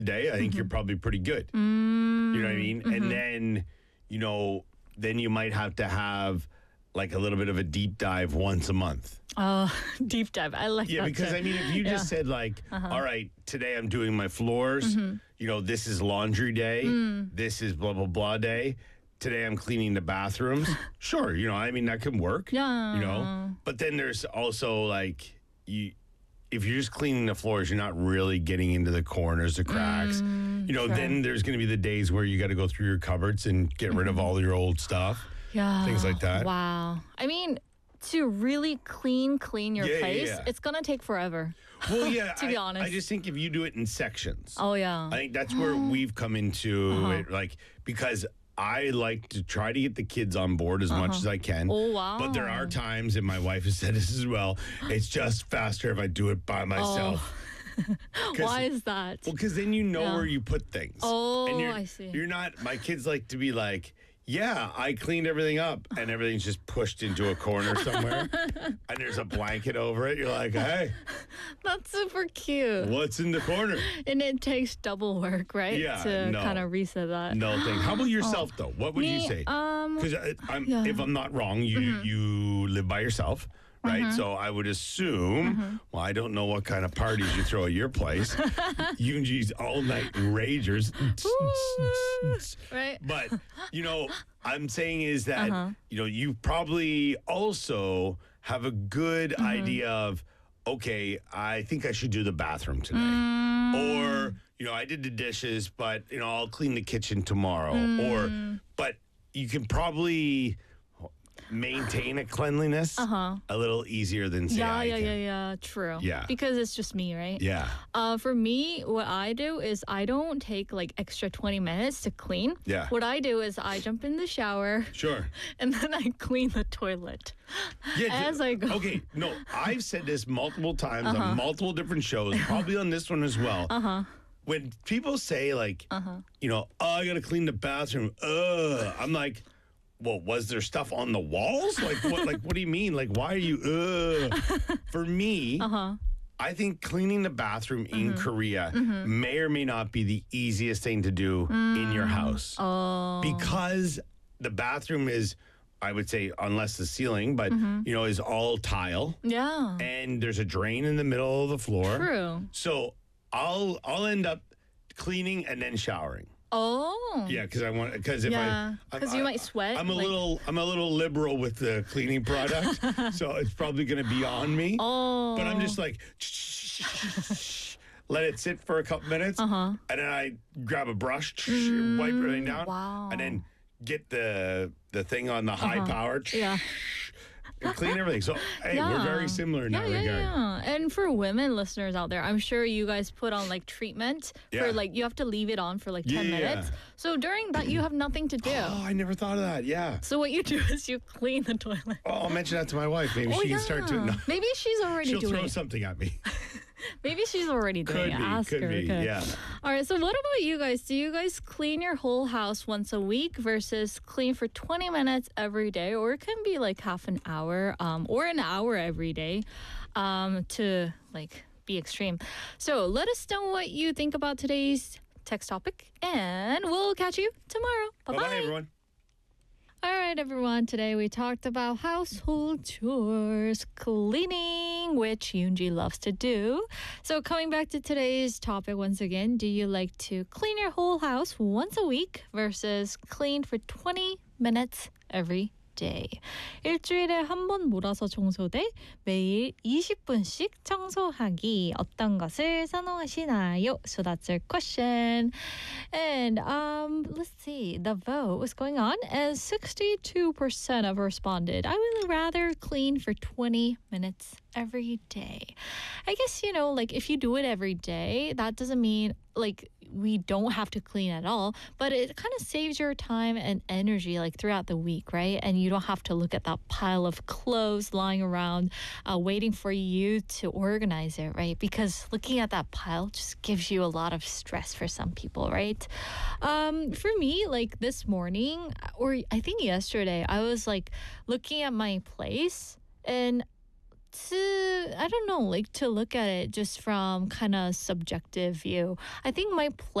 day, I think you're probably pretty good. You know what I mean? And then, then you might have to have like a little bit of a deep dive once a month. Oh, deep dive. I like that. Yeah, because too. I mean, if you just said like, all right, today I'm doing my floors, this is laundry day, this is blah, blah, blah day. Today I'm cleaning the bathrooms. Sure, I mean, that can work. Yeah. But then there's also like, if you're just cleaning the floors, you're not really getting into the corners, the cracks. Then there's going to be the days where you got to go through your cupboards and get rid of all your old stuff. Yeah. Things like that. Wow. I mean, to really clean your place, it's going to take forever. Well, yeah. To be honest. I just think if you do it in sections. Oh, yeah. I think that's where we've come into it, like, because I like to try to get the kids on board as much as I can. Oh, wow. But there are times, and my wife has said this as well, it's just faster if I do it by myself. Why is that? Well, because then you know where you put things. Oh, and I see. You're not, my kids like to be like, yeah, I cleaned everything up, and everything's just pushed into a corner somewhere, and there's a blanket over it. You're like, hey. That's super cute. What's in the corner? And it takes double work, right? Yeah, to kind of reset that. No thing. How about yourself, though? What would you say? Because if I'm not wrong, you live by yourself. Right. So I would assume, well, I don't know what kind of parties you throw at your place. Yoonji's all-night ragers. Right. But, I'm saying is that, you probably also have a good idea of, okay, I think I should do the bathroom today. Or, I did the dishes, but, I'll clean the kitchen tomorrow. But you can probably maintain a cleanliness a little easier than say I can. Yeah. True. Yeah. Because it's just me, right? Yeah. For me, what I do is I don't take like extra 20 minutes to clean. Yeah. What I do is I jump in the shower. Sure. And then I clean the toilet. Yeah, as I go. Okay, no, I've said this multiple times on multiple different shows, probably on this one as well. When people say like, oh, I got to clean the bathroom. I'm like, well, was there stuff on the walls? Like what? Like what do you mean? Like why are you? For me, I think cleaning the bathroom in Korea may or may not be the easiest thing to do in your house because the bathroom is, I would say, unless the ceiling, but is all tile. Yeah. And there's a drain in the middle of the floor. True. So I'll end up cleaning and then showering. Oh. Yeah, because if you might sweat. I'm a little liberal with the cleaning product, so it's probably going to be on me. Oh. But I'm just like, let it sit for a couple minutes, and then I grab a brush, wipe everything down, and then get the thing on the high power. And clean everything. So, hey, we're very similar in that regard. Yeah. And for women listeners out there, I'm sure you guys put on like treatment for like, you have to leave it on for like 10 minutes. So during that, you have nothing to do. Oh, I never thought of that. Yeah. So what you do is you clean the toilet. Oh, I'll mention that to my wife. Maybe she can start to. No. Maybe she's already doing it. She'll throw something at me. Maybe she's already doing it. Ask her. Could be, okay. yeah. All right, so what about you guys? Do you guys clean your whole house once a week versus clean for 20 minutes every day? Or it can be like half an hour or an hour every day to like be extreme. So let us know what you think about today's text topic, and we'll catch you tomorrow. Bye-bye. Bye-bye, everyone. All right, everyone. Today we talked about household chores, cleaning, which Yoonji loves to do. So coming back to today's topic once again, do you like to clean your whole house once a week versus clean for 20 minutes every day? 일주일에 한 번 몰아서 청소 대 매일 20분씩 청소하기. 어떤 것을 선호하시나요? So that's our question. And let's see. The vote was going on as 62% have responded. I would rather clean for 20 minutes every day. I guess, like if you do it every day, that doesn't mean like we don't have to clean at all, but it kind of saves your time and energy like throughout the week, right? And you don't have to look at that pile of clothes lying around waiting for you to organize it, right? Because looking at that pile just gives you a lot of stress for some people, right? For me, like this morning, or I think yesterday, I was like looking at my place, and I don't know, like to look at it just from kind of subjective view. I think my